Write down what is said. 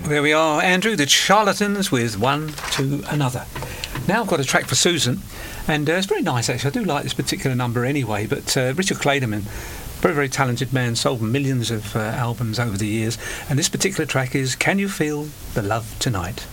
There we are, Andrew, the Charlatans with One to Another. Now I've got a track for Susan, and it's very nice actually. I do like this particular number anyway, but Richard Clayderman, very, very talented man, sold millions of albums over the years, and this particular track is Can You Feel the Love Tonight?